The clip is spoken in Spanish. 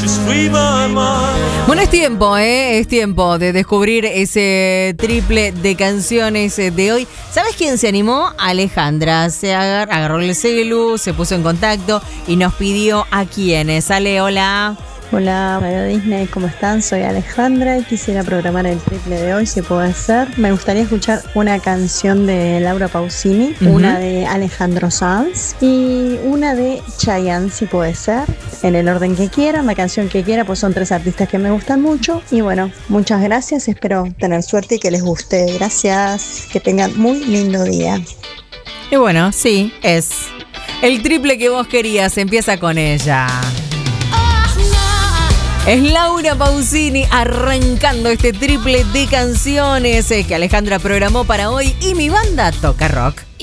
Bueno, es tiempo de descubrir ese triple de canciones de hoy. ¿Sabes quién se animó? Alejandra. Se agarró el celu, se puso en contacto y nos pidió a quiénes. Ale, hola. Hola, Radio Disney, ¿cómo están? Soy Alejandra y quisiera programar el triple de hoy, si puede ser. Me gustaría escuchar una canción de Laura Pausini, una de Alejandro Sanz y una de Chayanne, si puede ser, en el orden que quieran, la canción que quiera, pues son 3 artistas que me gustan mucho. Y bueno, muchas gracias, espero tener suerte y que les guste. Gracias, que tengan muy lindo día. Y bueno, sí, es el triple que vos querías, empieza con ella. Es Laura Pausini arrancando este triple de canciones que Alejandra programó para hoy y mi banda toca rock.